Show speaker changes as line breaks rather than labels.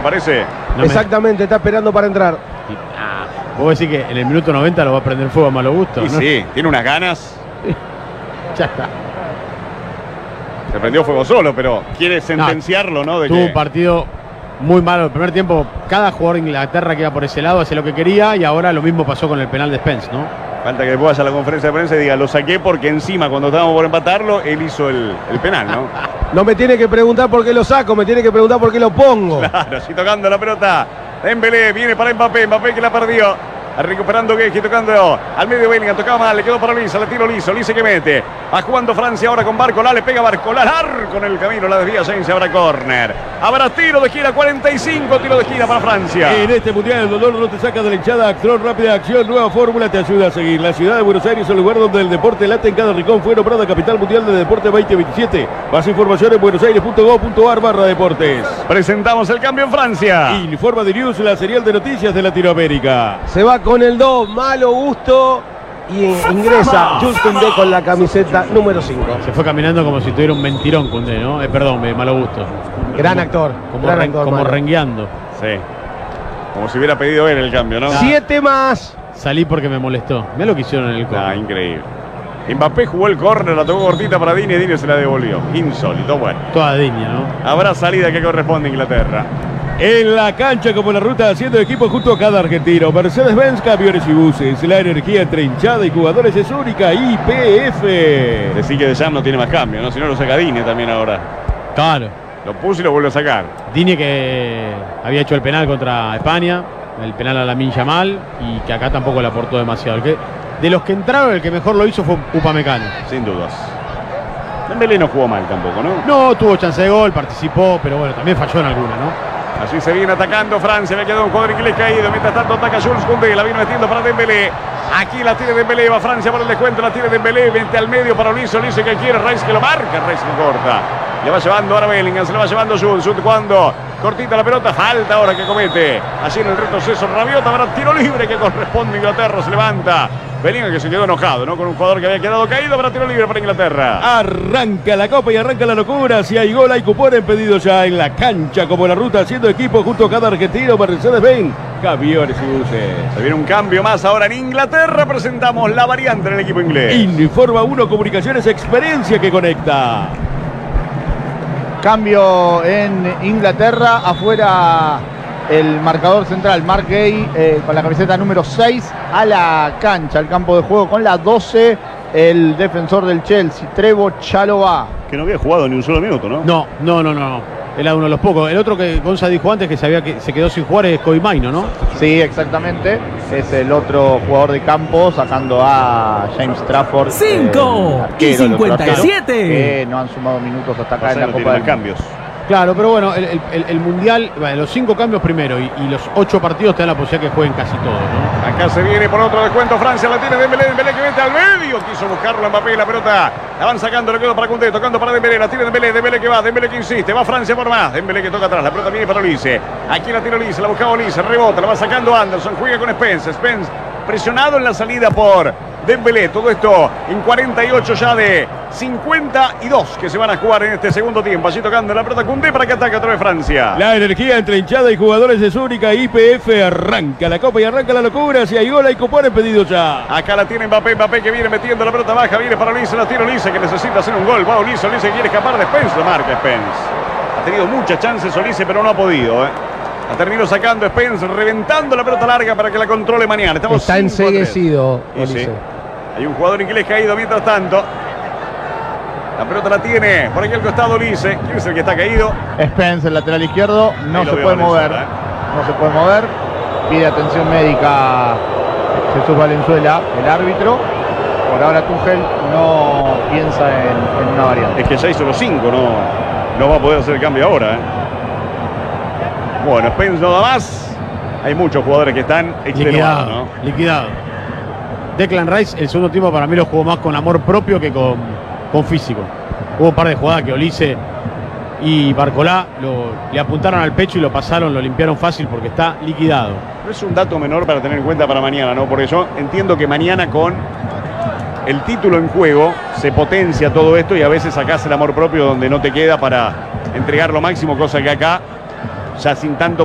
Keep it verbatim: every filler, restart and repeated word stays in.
parece.
No
Exactamente, me... está esperando para entrar.
Ah, vos decís que en el minuto noventa lo va a prender fuego a malo gusto,
y
¿no?
Sí, tiene unas ganas.
Ya está.
Se prendió fuego solo, pero quiere sentenciarlo, ¿no? De
Tuvo
que...
un partido muy malo el primer tiempo. Cada jugador de Inglaterra que iba por ese lado hace lo que quería y ahora lo mismo pasó con el penal de Spence, ¿no?
Falta que después vaya a la conferencia de prensa y diga, lo saqué porque encima cuando estábamos por empatarlo, él hizo el, el penal, ¿no?
No me tiene que preguntar por qué lo saco, me tiene que preguntar por qué lo pongo.
Claro, así tocando la pelota. Dembélé, viene para Mbappé, Mbappé que la perdió. Recuperando Gueji, tocando al medio Bellingham, tocaba mal, le quedó para Lisa, le tiro liso, Lisa que mete. Va jugando Francia ahora con Barcola, le pega Barcola, largo en el camino, la desvía James, habrá córner. Habrá tiro de gira, cuarenta y cinco, tiro de gira para Francia.
En este mundial el dolor no te saca de la hinchada, acción rápida, acción, nueva fórmula te ayuda a seguir. La ciudad de Buenos Aires es el lugar donde el deporte late en cada rincón. Fue nombrada capital mundial de deporte veinte veintisiete. Más información en buenosaires punto gov punto ar barra deportes.
Presentamos el cambio en Francia.
Informa de News, la serial de noticias de Latinoamérica.
Se va con el dos, malo gusto. Y ingresa Jules Koundé con la camiseta número cinco.
Se fue caminando como si tuviera un mentirón Koundé, ¿no? Eh, perdón, de malo gusto.
Gran actor.
Como,
gran
ren,
actor,
como
malo.
rengueando.
Sí. Como si hubiera pedido él el cambio, ¿no?
Siete más.
Salí porque me molestó. Mirá lo que hicieron en el córner.
Ah, increíble. Mbappé jugó el córner, la tocó cortita para Dini y Dini se la devolvió. Insólito, bueno.
Toda diña, ¿no?
Habrá salida que corresponde a Inglaterra.
En la cancha como en la ruta, haciendo equipo junto a cada argentino. Mercedes-Benz, camiones y buses. La energía entre hinchada y jugadores es única. Y P F.
Decir que De Jam no tiene más cambio, ¿no? Si no lo saca Dini también ahora.
Claro.
Lo puso y lo vuelve a sacar.
Dini que había hecho el penal contra España, el penal a Lamine Yamal, y que acá tampoco le aportó demasiado. El que, de los que entraron, el que mejor lo hizo fue Upamecano.
Sin dudas. Dembélé no jugó mal tampoco, ¿no?
No, tuvo chance de gol, participó, pero bueno, también falló en alguna, ¿no?
Así se viene atacando Francia, le quedó un jugador inglés caído, mientras tanto ataca Jules Koundé, la vino metiendo para Dembélé. Aquí la tiene Dembélé, va Francia por el descuento, la tiene Dembélé, vente al medio para Olise, Olise que quiere, Rice que lo marca, Rice que corta. Le va llevando ahora Bellingham, se le va llevando Jules, Jules cuando cortita la pelota, falta ahora que comete. Así en el retroceso Rabiot, habrá tiro libre que corresponde a Inglaterra, se levanta. Bellingham que se quedó enojado, ¿no? Con un jugador que había quedado caído, habrá tiro libre para Inglaterra.
Arranca la copa y arranca la locura. Si hay gol, hay cupón en pedido ya en la cancha como en la ruta, haciendo equipo junto a cada argentino. Mercedes-Benz, camiones y buses.
Se viene un cambio más ahora en Inglaterra. Presentamos la variante en el equipo inglés.
Informa uno Comunicaciones, experiencia que conecta.
Cambio en Inglaterra, afuera el marcador central, Mark Gay, eh, con la camiseta número seis, a la cancha, al campo de juego con la doce, el defensor del Chelsea, Trevoh Chalobah.
Que no había jugado ni un solo minuto, ¿no?
No, no, no, no. Era uno de los pocos. El otro que Gonza dijo antes que sabía que se quedó sin jugar es Koimaino, ¿no?
Sí, exactamente. Es el otro jugador de campo, sacando a James Trafford.
cinco y cincuenta y siete.
Que no han sumado minutos hasta acá en la
no
Copa del
cambios.
Claro, pero bueno, el, el, el Mundial, bueno, los cinco cambios primero y, y los ocho partidos te dan la posibilidad que jueguen casi todos, ¿no?
Acá se viene por otro descuento Francia, la tiene Dembélé, Dembélé que mete al medio, quiso buscarlo Mbappé, la pelota la van sacando, le quedó para Koundé, tocando para Dembélé, la tiene Dembélé, Dembélé que va, Dembélé que insiste, va Francia por más, Dembélé que toca atrás, la pelota viene para Olise, aquí la tiene Olise, la buscaba Olise, rebota, la va sacando Anderson, juega con Spence, Spence presionado en la salida por Dembélé, todo esto en cuarenta y ocho ya de cincuenta y dos que se van a jugar en este segundo tiempo, allí tocando la pelota Koundé para que ataque otra vez Francia.
La energía entre hinchada y jugadores es única. Y P F arranca la copa y arranca la locura. Si hay gol, hay cupón en pedido ya.
Acá la tiene Mbappé, Mbappé que viene metiendo la pelota baja, viene para Olise, la tira Olise que necesita hacer un gol, va Olise, Olise quiere escapar de Spence, lo marca Spence. Ha tenido muchas chances Olise pero no ha podido, ¿eh? La terminó sacando Spence, reventando la pelota larga para que la controle mañana. Estamos
Está enseguecido,
Olise. Sí. Hay un jugador inglés caído mientras tanto. La pelota la tiene por aquí al costado Olise. ¿Quién es el que está caído?
Spence, el lateral izquierdo, no se puede mover.
Zona, ¿eh?
No se puede mover. Pide atención médica Jesús Valenzuela, el árbitro. Por ahora Tuchel no piensa en, en una variante.
Es que ya hizo los cinco, no, no va a poder hacer el cambio ahora, ¿eh? Bueno, Spence no da más. Hay muchos jugadores que están extenuados, ¿no?
Liquidado. Declan Rice, el segundo tiempo para mí lo jugó más con amor propio que con, con físico. Hubo un par de jugadas que Olise y Barcola lo, le apuntaron al pecho y lo pasaron, lo limpiaron fácil porque está liquidado.
No es un dato menor para tener en cuenta para mañana, ¿no? Porque yo entiendo que mañana con el título en juego se potencia todo esto y a veces sacás el amor propio donde no te queda para entregar lo máximo, cosa que acá ya sin tanto